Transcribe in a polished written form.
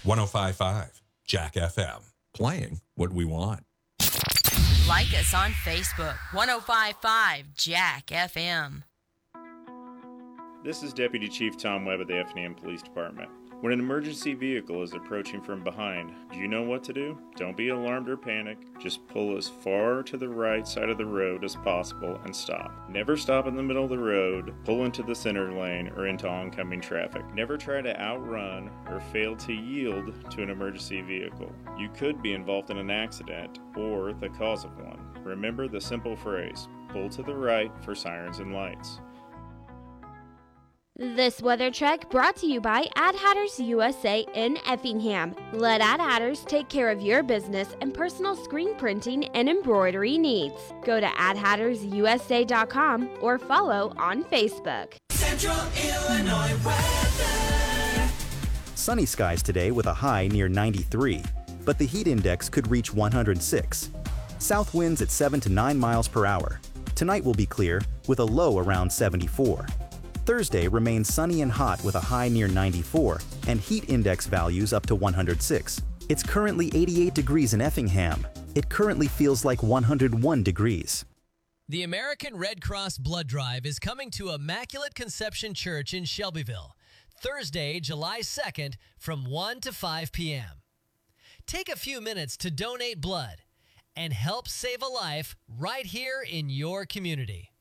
105.5 Jack FM. Playing what we want. Like us on Facebook, 105.5 Jack FM. This is Deputy Chief Tom Webb of the Effingham Police Department. When an emergency vehicle is approaching from behind, do you know what to do? Don't be alarmed or panic. Just pull as far to the right side of the road as possible and stop. Never stop in the middle of the road, pull into the center lane, or into oncoming traffic. Never try to outrun or fail to yield to an emergency vehicle. You could be involved in an accident or the cause of one. Remember the simple phrase, pull to the right for sirens and lights. This weather check brought to you by Ad Hatters USA in Effingham. Let Ad Hatters take care of your business and personal screen printing and embroidery needs. Go to adhattersusa.com or follow on Facebook. Central Illinois weather. Sunny skies today with a high near 93, but the heat index could reach 106. South winds at 7 to 9 miles per hour. Tonight will be clear with a low around 74. Thursday remains sunny and hot with a high near 94 and heat index values up to 106. It's currently 88 degrees in Effingham. It currently feels like 101 degrees. The American Red Cross Blood Drive is coming to Immaculate Conception Church in Shelbyville, Thursday, July 2nd from 1 to 5 p.m. Take a few minutes to donate blood and help save a life right here in your community.